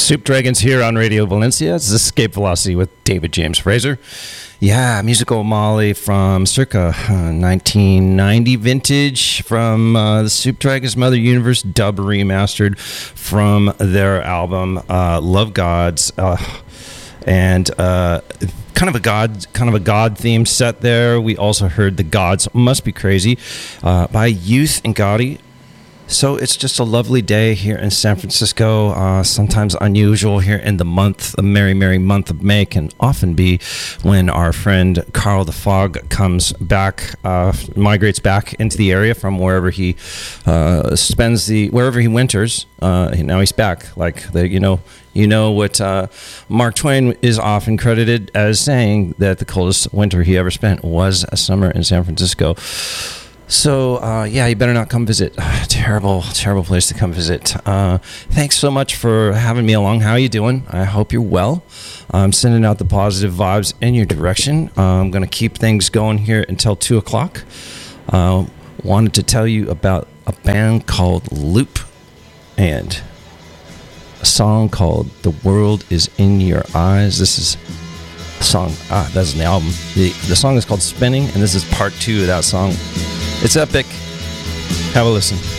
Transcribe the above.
Soup Dragons here on Radio Valencia. It's Escape Velocity with David James Fraser. Yeah, musical Molly from circa 1990 vintage from the Soup Dragons Mother Universe dub remastered from their album Love Gods. And kind of a God theme set there. We also heard The Gods Must Be Crazy by Youth and Gotti. So it's just a lovely day here in San Francisco. Sometimes unusual here in the month, the merry month of May can often be when our friend Carl the Fog comes back, migrates back into the area from wherever he wherever he winters. Now he's back. Like you know what Mark Twain is often credited as saying, that the coldest winter he ever spent was a summer in San Francisco. So, you better not come visit. Terrible place to come visit. Thanks so much for having me along. How are you doing? I hope you're well. I'm sending out the positive vibes in your direction. I'm going to keep things going here until 2 o'clock. Wanted to tell you about a band called Loop and a song called The World Is In Your Eyes. This is a song, that's in the album. The song is called Spinning, and this is part 2 of that song. It's epic. Have a listen.